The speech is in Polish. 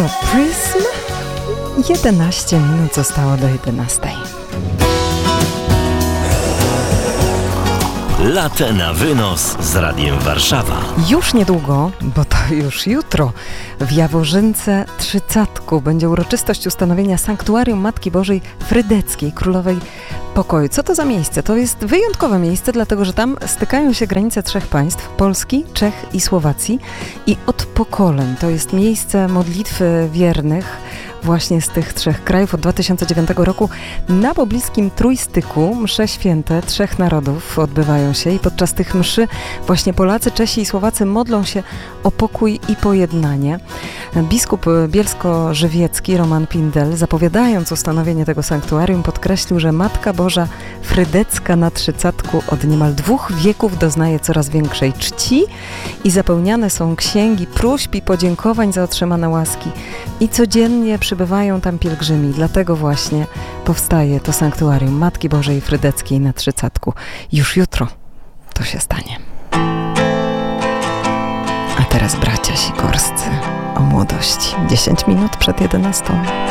Prism. 11 minut zostało do 11. Latte na wynos z Radiem Warszawa. Już niedługo, bo to już jutro, w Jaworzynce Trzycatku będzie uroczystość ustanowienia Sanktuarium Matki Bożej Frydeckiej, Królowej Pokoju. Co to za miejsce? To jest wyjątkowe miejsce, dlatego że tam stykają się granice trzech państw, Polski, Czech i Słowacji, i od pokoleń. To jest miejsce modlitwy wiernych właśnie z tych trzech krajów. Od 2009 roku na pobliskim Trójstyku msze święte trzech narodów odbywają się i podczas tych mszy właśnie Polacy, Czesi i Słowacy modlą się o pokój i pojednanie. Biskup bielsko-żywiecki Roman Pindel, zapowiadając ustanowienie tego sanktuarium, podkreślił, że Matka Boża Frydecka na Trzycatku od niemal 2 wieków doznaje coraz większej czci i zapełniane są księgi próśb i podziękowań za otrzymane łaski i codziennie przybywają tam pielgrzymi. Dlatego właśnie powstaje to sanktuarium Matki Bożej Frydeckiej na Trzycatku. Już jutro to się stanie. A teraz bracia Sikorscy o młodości. 10 minut przed 11.